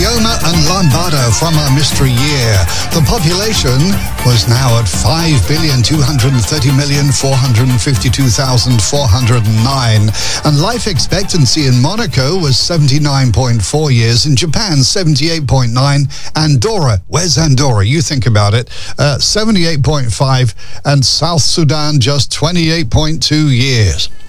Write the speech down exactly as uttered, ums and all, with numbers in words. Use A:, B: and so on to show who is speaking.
A: Yoma and Lambada from a mystery year. The population was now at five billion two hundred thirty million four hundred fifty-two thousand four hundred nine. And life expectancy in Monaco was seventy-nine point four years. In Japan, seventy-eight point nine. Andorra, where's Andorra? You think about it. Uh, seventy-eight point five. And South Sudan, just twenty-eight point two years.